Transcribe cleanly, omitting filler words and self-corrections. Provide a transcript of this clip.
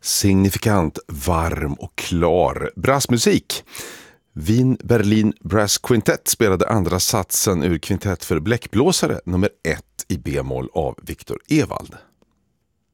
Signifikant, varm och klar brassmusik. Wien Berlin Brass Quintet spelade andra satsen ur kvintett för bläckblåsare nummer 1 i B-moll av Viktor Ewald.